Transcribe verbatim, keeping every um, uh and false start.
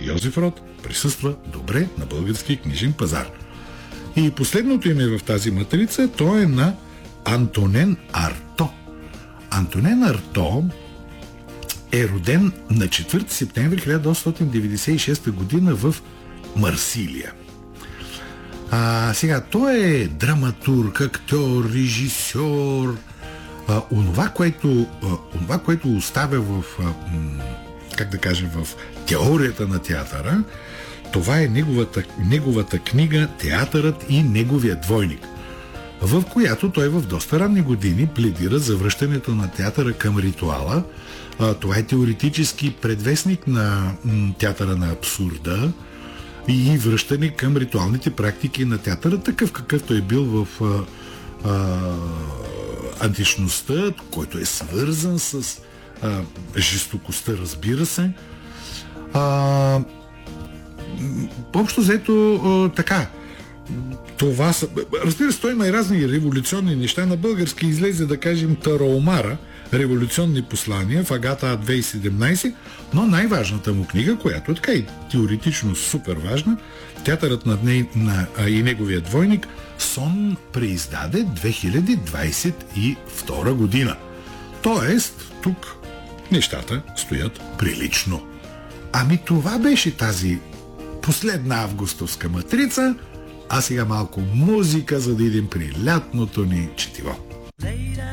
Йозеф Род присъства добре на български книжен пазар. И последното име в тази матрица, то е на Антонен Арто. Антонен Арто е роден на четвърти септември хиляда осемстотин деветдесет и шеста година в Марсилия. А, сега, той е драматург, актьор, режисьор. А, онова, което, а, онова, което оставя в, а, м, как да кажем, в теорията на театъра, това е неговата, неговата книга «Театърът и неговия двойник», в която той в доста ранни години пледира за връщането на театъра към ритуала. А, това е теоретически предвестник на м, театъра на абсурда и връщане към ритуалните практики на театъра, такъв какъвто е бил в а, а, античността, който е свързан с а, жестокостта, разбира се. А, общо взето а, така. Това са... Разбира се, той има и разни революционни неща. На български излезе, да кажем, Тараомара, революционни послания в Агата две хиляди и седемнадесет, но най-важната му книга, която е така и теоретично супер важна, Театърът над ней, на, а, и неговия двойник, Сон преиздаде две хиляди двадесет и втора година. Тоест, тук нещата стоят прилично. Ами това беше тази последна августовска матрица, а сега малко музика, за да идем при лятното ни четиво.